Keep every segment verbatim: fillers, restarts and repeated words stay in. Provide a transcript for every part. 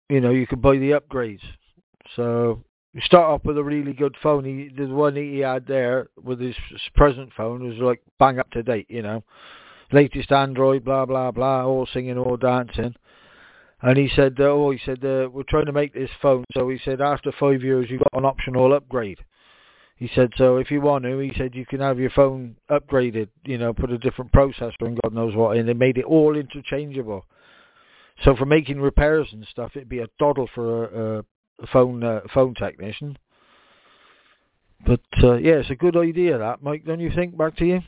you know, you could buy the upgrades. So you start off with a really good phone. He, the one he had there with his present phone was like bang up to date, you know. Latest Android, blah, blah, blah, all singing, all dancing. And he said, uh, oh, he said, uh, we're trying to make this phone. So he said, after five years, you've got an optional upgrade. He said, so if you want to, he said, you can have your phone upgraded, you know, put a different processor and God knows what. And they made it all interchangeable. So for making repairs and stuff, it'd be a doddle for a, a phone uh, phone technician. But, uh, yeah, it's a good idea, that, Mike, don't you think? Back to you.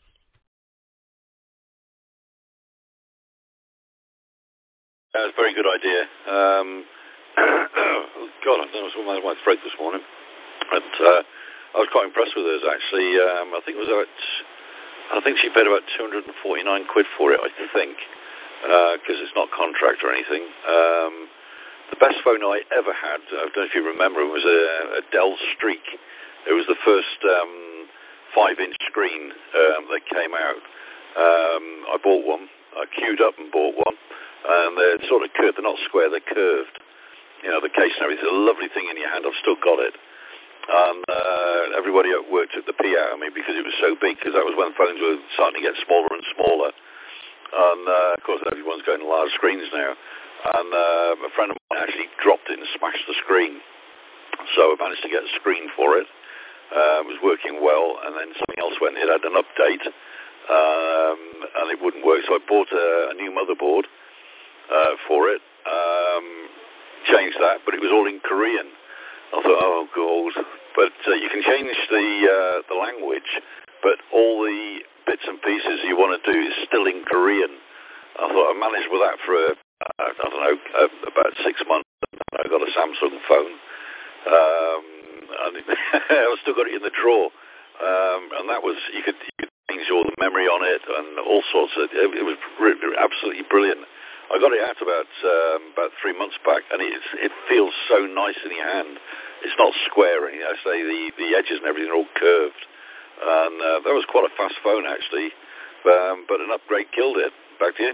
That's a very good idea. Um, oh God, I don't know what's my throat this morning. But uh, I was quite impressed with hers, actually. Um, I think it was about, I think she paid about two hundred forty-nine quid for it, I think, because uh, it's not contract or anything. Um, the best phone I ever had, I don't know if you remember, it was a, a Dell Streak. It was the first um, five-inch screen um, that came out. Um, I bought one. I queued up and bought one. And they're sort of curved. They're not square. They're curved. You know, the case and everything. It's a lovely thing in your hand. I've still got it. And uh, everybody at work took the pee out of me because it was so big, because that was when phones were starting to get smaller and smaller. And, uh, of course, everyone's going to large screens now. And uh, a friend of mine actually dropped it and smashed the screen. So I managed to get a screen for it. Uh, it was working well. And then something else went. It had an update. Um, and it wouldn't work. So I bought a, a new motherboard. Uh, for it, um, changed that, but it was all in Korean. I thought, oh God! But uh, you can change the uh, the language, but all the bits and pieces you want to do is still in Korean. I thought I managed with that for a, I don't know uh, about six months. I got a Samsung phone, um, and it, I still got it in the drawer, um, and that was you could, you could change all the memory on it and all sorts of. It, it was re- absolutely brilliant. I got it out about um, about three months back, and it it feels so nice in your hand. It's not square, you know, I say the, the edges and everything are all curved. And uh, that was quite a fast phone, actually, um, but an upgrade killed it. Back to you.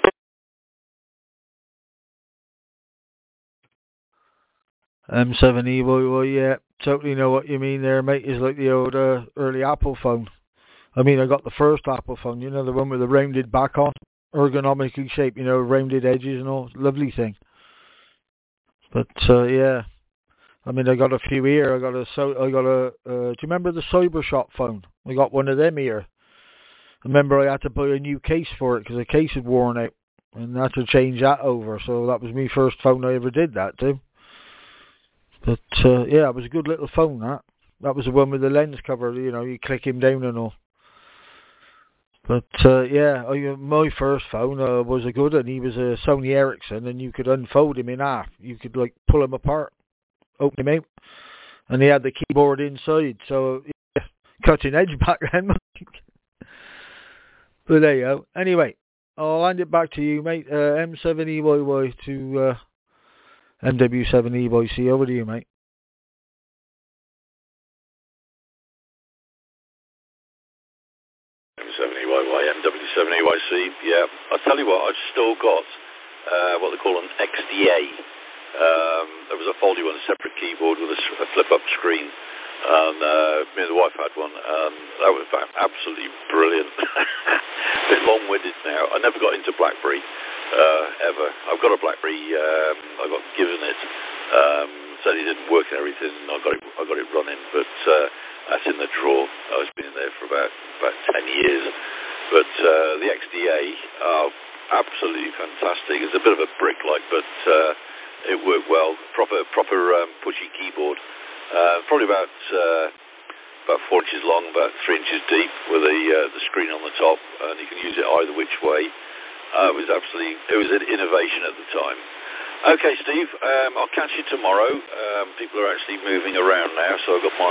M seven E, well, well, yeah, totally know what you mean there, mate. It's like the old uh, early Apple phone. I mean, I got the first Apple phone, you know, the one with the rounded back on. Ergonomically shaped, you know, rounded edges and all. Lovely thing. But uh, yeah, I mean, I got a few here. I got a so I got a. Uh, do you remember the Cybershot phone? I got one of them here. I remember I had to buy a new case for it because the case had worn out, and I had to change that over. So that was my first phone I ever did that to. But uh, yeah, it was a good little phone. That that was the one with the lens cover. You know, you click him down and all. But uh, yeah, I, my first phone uh, was a good one. He was a Sony Ericsson, and you could unfold him in half. You could like pull him apart, open him out, and he had the keyboard inside. So yeah, cutting edge back then. But there you go. Anyway, I'll hand it back to you, mate. Uh, M seven E Y Y to uh, M W seven E Y C. Over to you, mate. M seven E Y Y, M W seven E Y C, yeah. I'll tell you what, I've still got uh, what they call an X D A. Um, there was a foldy one, a separate keyboard with a, a flip-up screen. And uh, me and the wife had one, and that was absolutely brilliant. A bit long-winded now. I never got into BlackBerry, uh, ever. I've got a BlackBerry, um, I got given it. Um, said it didn't work and everything, and I got it, I got it running, but uh, that's in the drawer. I was been there for about, about ten years. But uh, the X D A are absolutely fantastic. It's a bit of a brick like, but uh, it worked well. Proper, proper um, pushy keyboard. Uh, probably about uh, about four inches long, about three inches deep, with the uh, the screen on the top, and you can use it either which way. Uh, it was absolutely, it was an innovation at the time. Okay, Steve, um, I'll catch you tomorrow. Um, people are actually moving around now, so I've got my.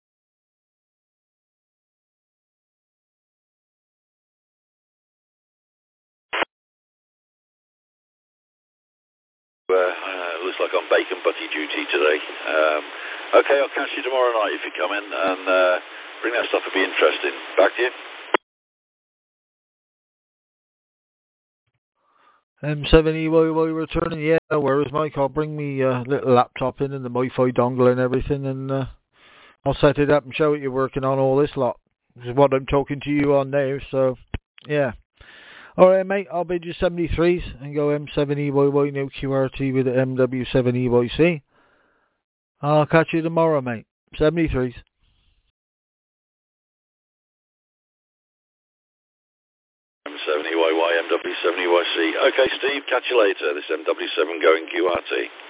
Uh, uh, looks like I'm bacon butty duty today. Um, okay, I'll catch you tomorrow night if you come in, and uh, bring that stuff. It'll be interesting. Back to you. M seven E Y Y returning, yeah, whereas Mike, I'll bring me uh, little laptop in and the Wi-Fi dongle and everything, and uh, I'll set it up and show it you're working on all this lot. This is what I'm talking to you on now, so, yeah. Alright, mate, I'll bid you seventy-threes and go M seven E Y Y, no Q R T with the M W seven E Y C. I'll catch you tomorrow, mate. seventy-threes. M seven E Y Y, M W seven E Y C. Okay, Steve, catch you later. This M W seven going Q R T.